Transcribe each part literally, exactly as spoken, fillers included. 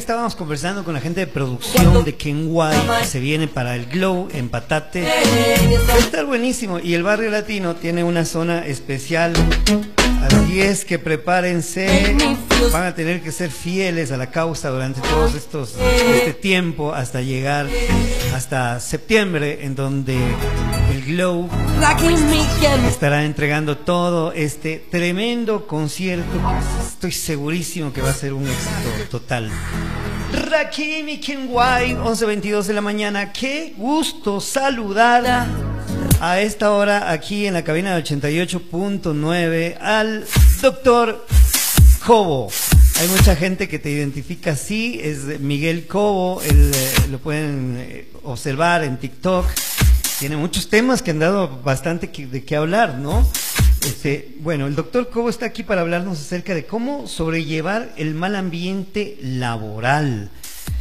estábamos conversando con la gente de producción de Kenway, que se viene para el Glow en Patate. Va a estar buenísimo. Y el Barrio Latino tiene una zona especial. Así es que prepárense. Van a tener que ser fieles a la causa durante todos estos este tiempo hasta llegar hasta septiembre, en donde el Glow estará entregando todo este tremendo concierto. Estoy segurísimo que va a ser un éxito total. Rakim y Kenway, once veintidós de la mañana. Qué gusto saludar a esta hora aquí en la cabina de ochenta y ocho punto nueve al doctor Cobo. Hay mucha gente que te identifica así, es Miguel Cobo, él, eh, lo pueden eh, observar en TikTok. Tiene muchos temas que han dado bastante que, de qué hablar, ¿no? Este, bueno, el doctor Cobo está aquí para hablarnos acerca de cómo sobrellevar el mal ambiente laboral.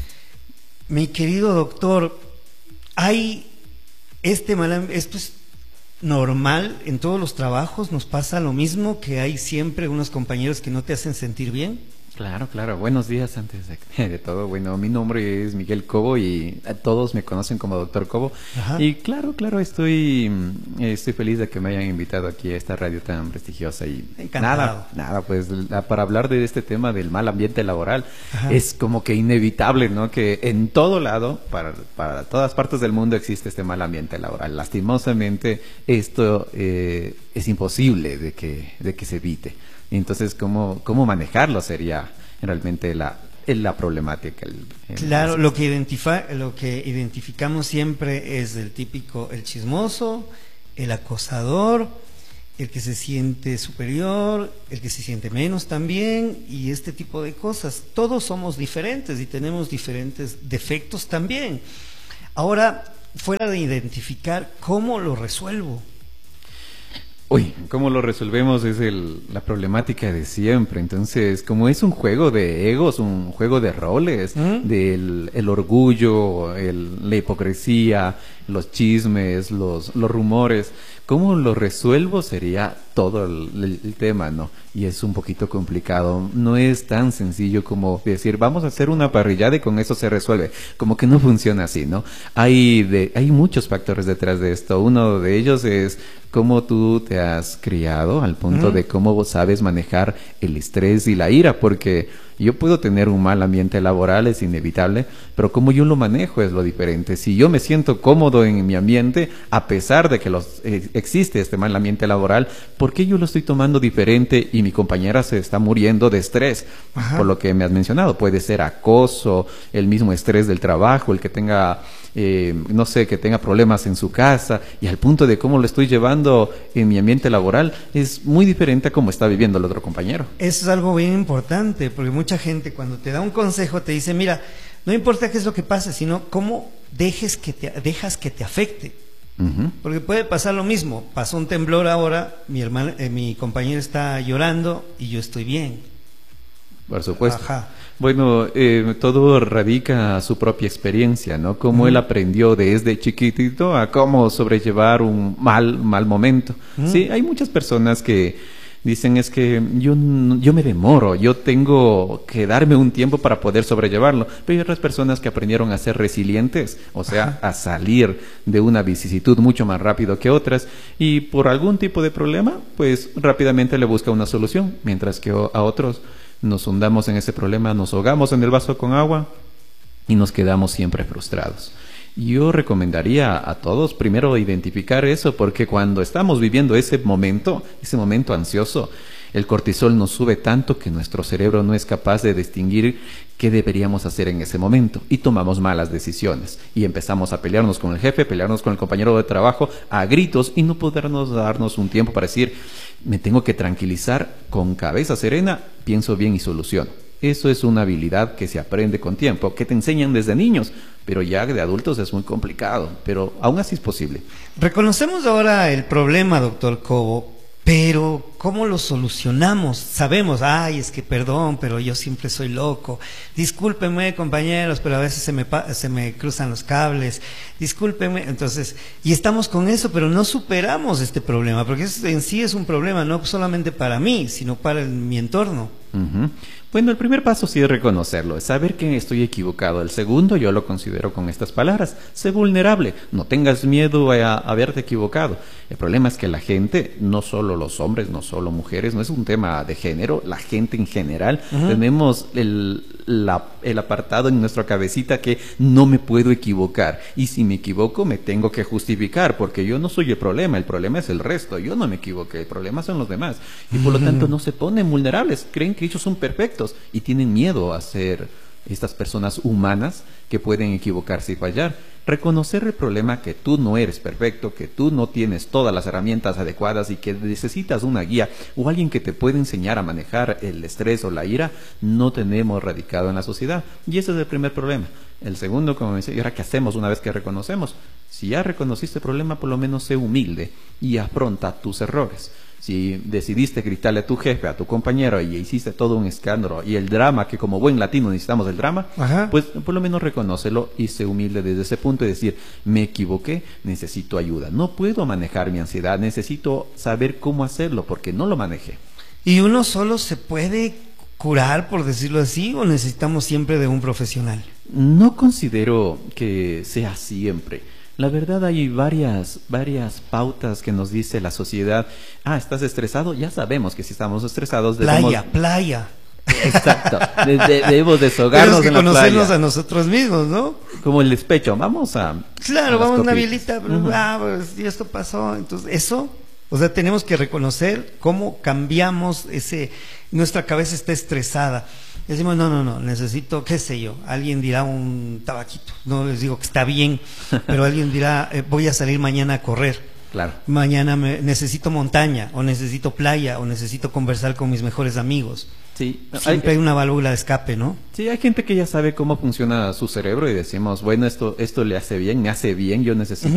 Mi querido doctor, hay este mal ambiente, esto es normal en todos los trabajos, nos pasa lo mismo, que hay siempre unos compañeros que no te hacen sentir bien. Claro, claro. Buenos días antes de, de todo. Bueno, mi nombre es Miguel Cobo y a todos me conocen como doctor Cobo. Ajá. Y claro, claro, estoy estoy feliz de que me hayan invitado aquí a esta radio tan prestigiosa. Y encantado. Nada, nada, pues para hablar de este tema del mal ambiente laboral, ajá, es como que inevitable, ¿no? Que en todo lado, para, para todas partes del mundo existe este mal ambiente laboral. Lastimosamente, esto eh, es imposible de que, de que se evite. Entonces, ¿cómo, cómo manejarlo sería realmente la, la problemática? El, el claro, el... Lo, que identifica, lo que identificamos siempre es el típico, el chismoso, el acosador, el que se siente superior, el que se siente menos también, y este tipo de cosas. Todos somos diferentes y tenemos diferentes defectos también. Ahora, fuera de identificar, ¿cómo lo resuelvo? Uy, ¿cómo lo resolvemos? Es el, la problemática de siempre. Entonces, como es un juego de egos, un juego de roles, ¿Mm? del el orgullo, el, la hipocresía, los chismes, los, los rumores, ¿cómo lo resuelvo? Sería todo el, el, el tema, ¿no? Y es un poquito complicado. No es tan sencillo como decir, vamos a hacer una parrillada y con eso se resuelve. Como que no funciona así, ¿no? Hay, de, hay muchos factores detrás de esto. Uno de ellos es cómo tú te has criado, al punto uh-huh. de cómo vos sabes manejar el estrés y la ira, porque yo puedo tener un mal ambiente laboral, es inevitable, pero cómo yo lo manejo es lo diferente. Si yo me siento cómodo en mi ambiente, a pesar de que los, eh, existe este mal ambiente laboral, ¿por qué yo lo estoy tomando diferente y mi compañera se está muriendo de estrés? Ajá. Por lo que me has mencionado, puede ser acoso, el mismo estrés del trabajo, el que tenga, eh, no sé, que tenga problemas en su casa, y al punto de cómo lo estoy llevando en mi ambiente laboral es muy diferente a cómo está viviendo el otro compañero. Eso es algo bien importante, porque mucha gente cuando te da un consejo te dice, mira, no importa qué es lo que pase, sino cómo dejes que te, dejas que te afecte. Uh-huh. Porque puede pasar lo mismo, pasó un temblor ahora, mi hermana, eh, mi compañero está llorando y yo estoy bien. Por supuesto. Ajá. Bueno, eh, todo radica su propia experiencia, ¿no? Cómo uh-huh. él aprendió desde chiquitito a cómo sobrellevar un mal, mal momento. Uh-huh. Sí, hay muchas personas que dicen es que yo, yo me demoro, yo tengo que darme un tiempo para poder sobrellevarlo, pero hay otras personas que aprendieron a ser resilientes, o sea, a salir de una vicisitud mucho más rápido que otras, y por algún tipo de problema, pues rápidamente le busca una solución, mientras que a otros nos hundamos en ese problema, nos ahogamos en el vaso con agua y nos quedamos siempre frustrados. Yo recomendaría a todos primero identificar eso, porque cuando estamos viviendo ese momento, ese momento ansioso, el cortisol nos sube tanto que nuestro cerebro no es capaz de distinguir qué deberíamos hacer en ese momento y tomamos malas decisiones y empezamos a pelearnos con el jefe, pelearnos con el compañero de trabajo a gritos y no podernos darnos un tiempo para decir, me tengo que tranquilizar, con cabeza serena, pienso bien y soluciono. Eso es una habilidad que se aprende con tiempo, que te enseñan desde niños, pero ya de adultos es muy complicado, pero aún así es posible. Reconocemos ahora el problema, doctor Cobo, pero ¿cómo lo solucionamos? Sabemos, ay, es que perdón, pero yo siempre soy loco. Discúlpenme, compañeros, pero a veces se me, se me cruzan los cables. Discúlpenme. Entonces, y estamos con eso, pero no superamos este problema, porque eso en sí es un problema, no solamente para mí, sino para el, mi entorno. Uh-huh. Bueno, el primer paso sí es reconocerlo, es saber que estoy equivocado. El segundo yo lo considero con estas palabras: sé vulnerable, no tengas miedo a, a haberte equivocado. El problema es que la gente, no solo los hombres, no solo mujeres, no es un tema de género, la gente en general, uh-huh. tenemos el, la, el apartado en nuestra cabecita que no me puedo equivocar, y si me equivoco me tengo que justificar, porque yo no soy el problema, el problema es el resto, yo no me equivoqué, el problema son los demás, y por uh-huh. lo tanto no se ponen vulnerables, creen que ellos son perfectos y tienen miedo a ser estas personas humanas que pueden equivocarse y fallar. Reconocer el problema, que tú no eres perfecto, que tú no tienes todas las herramientas adecuadas y que necesitas una guía o alguien que te pueda enseñar a manejar el estrés o la ira, no tenemos radicado en la sociedad. Y ese es el primer problema. El segundo, como me decía, ¿y ahora qué hacemos una vez que reconocemos? Si ya reconociste el problema, por lo menos sé humilde y afronta tus errores. Si decidiste gritarle a tu jefe, a tu compañero, y hiciste todo un escándalo y el drama, que como buen latino necesitamos el drama, Ajá. pues por lo menos reconócelo y sé humilde desde ese punto y decir: me equivoqué, necesito ayuda, no puedo manejar mi ansiedad, necesito saber cómo hacerlo porque no lo manejé. ¿Y uno solo se puede curar, por decirlo así, o necesitamos siempre de un profesional? No considero que sea siempre. La verdad, hay varias, varias pautas que nos dice la sociedad. Ah, ¿estás estresado? Ya sabemos que si estamos estresados debemos... Playa, playa. Exacto. De, de, debemos deshogarnos en la playa. Conocernos a nosotros mismos, ¿no? Como el despecho. Vamos a... Claro, a vamos a una bielita. Uh-huh. Ah, pues, y esto pasó. Entonces, eso... O sea, tenemos que reconocer cómo cambiamos ese... Nuestra cabeza está estresada. Y decimos, no, no, no, necesito, qué sé yo, alguien dirá un tabaquito. No les digo que está bien, pero alguien dirá, eh, voy a salir mañana a correr. Claro. Mañana me, necesito montaña, o necesito playa, o necesito conversar con mis mejores amigos. Sí. Siempre hay, hay una válvula de escape, ¿no? Sí, hay gente que ya sabe cómo funciona su cerebro y decimos, bueno, esto, esto le hace bien, me hace bien, yo necesito...